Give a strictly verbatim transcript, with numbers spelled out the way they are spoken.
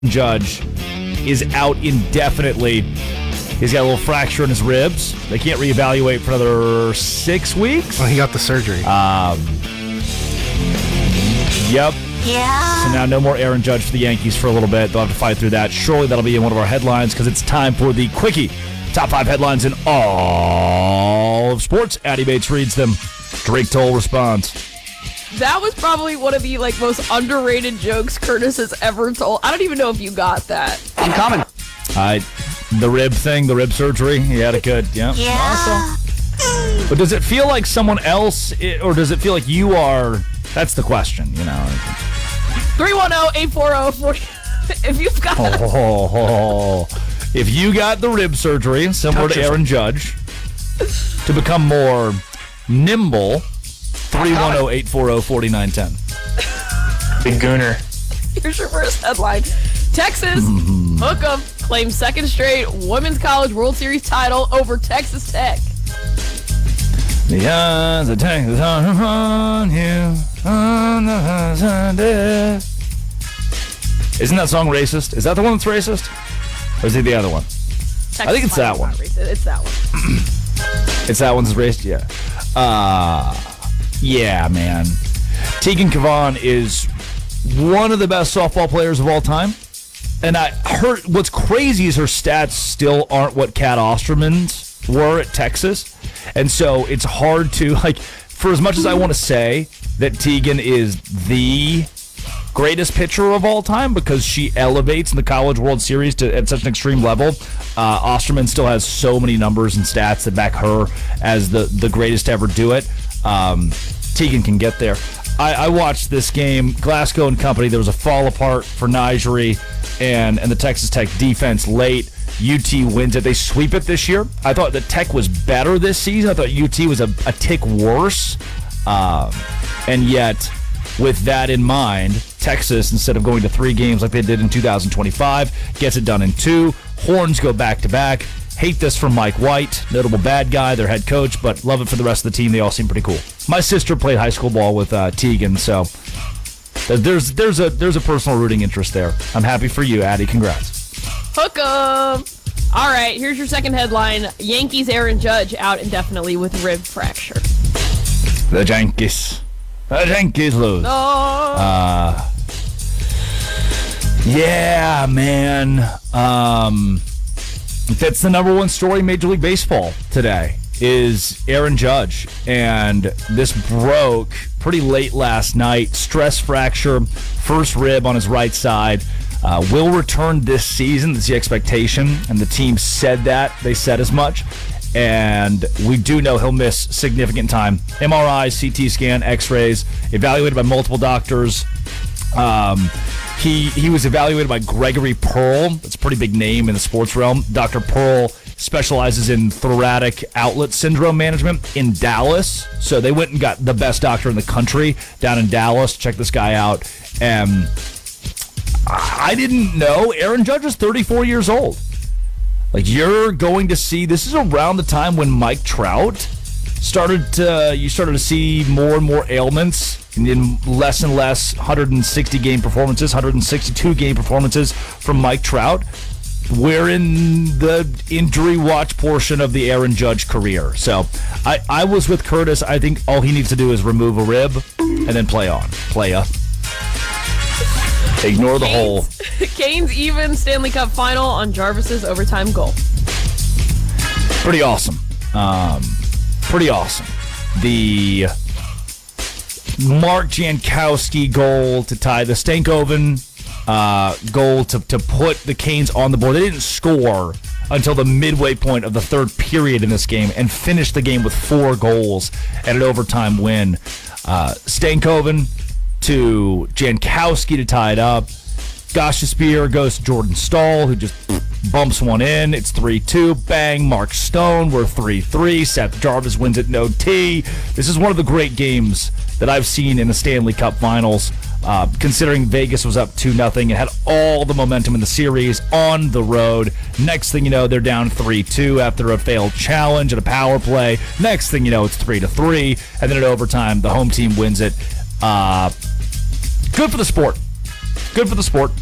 Judge is out indefinitely. He's got a little fracture in his ribs. They can't reevaluate for another six weeks. Well, he got the surgery. Um, yep. Yeah. So now no more Aaron Judge for the Yankees for a little bit. They'll have to fight through that. Surely that'll be in one of our headlines because it's time for the Quickie. Top five headlines in all of sports. Addy Bates reads them. Drake Toll responds. That was probably one of the like most underrated jokes Curtis has ever told. I don't even know if you got that. Uncommon. Uh, the rib thing, the rib surgery. He had it good. Yeah. Yeah. Awesome. But does it feel like someone else, or does it feel like you are? That's the question, you know. three one zero, eight four zero, four If you've got Oh, oh, oh. If you got the rib surgery, similar to Aaron Judge, to become more nimble, three one zero, eight four zero, four nine one zero. Big Gooner. Here's your first headline. Texas hook 'em claims second straight Women's College World Series title over Texas Tech. The eyes of Texas are upon you. On the Sunday. Isn't that song racist? Is that the one that's racist? Or is it the other one? Texas I think it's that one. It's that one. It's that one's racist? Yeah. Uh, yeah, man. Tegan Cavan is one of the best softball players of all time. And I heard what's crazy is her stats still aren't what Kat Osterman's were at Texas. And so it's hard to, like, for as much as I want to say that Tegan is the greatest pitcher of all time because she elevates in the College World Series to at such an extreme level, uh, Osterman still has so many numbers and stats that back her as the, the greatest to ever do it. Um, Tegan can get there. I, I watched this game, Glasgow and company. There was a fall apart for Nigeria and, and the Texas Tech defense late. U T wins it. They sweep it this year. I thought the Tech was better this season. I thought U T was a, a tick worse. Um, and yet, with that in mind, Texas, instead of going to three games like they did in two thousand twenty-five, gets it done in two. Horns go back-to-back. Hate this from Mike White, notable bad guy, their head coach, but love it for the rest of the team. They all seem pretty cool. My sister played high school ball with uh, Tegan, so there's there's a there's a personal rooting interest there. I'm happy for you, Addy. Congrats. Hook 'em. All right, here's your second headline. Yankees Aaron Judge out indefinitely with rib fracture. The Yankees. The Yankees lose. Oh. Uh, yeah, man. Um, that's the number one story in Major League Baseball today is Aaron Judge. And this broke pretty late last night. Stress fracture, first rib on his right side. Uh, will return this season. That's the expectation. And the team said that. They said as much. And we do know he'll miss significant time. M R I, C T scan, X-rays, evaluated by multiple doctors. Um, he he was evaluated by Gregory Pearl. That's a pretty big name in the sports realm. Doctor Pearl specializes in thoracic outlet syndrome management in Dallas. So they went and got the best doctor in the country down in Dallas to check this guy out. And I didn't know Aaron Judge is thirty-four years old. Like, you're going to see, this is around the time when Mike Trout started to, you started to see more and more ailments and then less and less one hundred sixty game performances, one hundred sixty-two game performances from Mike Trout. We're in the injury watch portion of the Aaron Judge career. So I, I was with Curtis. I think all he needs to do is remove a rib and then play on. Playa. Ignore the hole. Canes even Stanley Cup final on Jarvis's overtime goal. Pretty awesome. Um, pretty awesome. The Mark Jankowski goal to tie the Stankoven uh, goal to, to put the Canes on the board. They didn't score until the midway point of the third period in this game and finished the game with four goals and an overtime win. Uh, Stankoven to Jankowski to tie it up. Gostisbehere goes to Jordan Stahl, who just bumps one in. It's three two. Bang. Mark Stone. We're three three. Seth Jarvis wins it no T. This is one of the great games that I've seen in the Stanley Cup Finals, uh, considering Vegas was up two nothing and had all the momentum in the series on the road. Next thing you know, they're down three two after a failed challenge and a power play. Next thing you know, it's three to three. And then at overtime, the home team wins it. Uh, good for the sport. Good for the sport.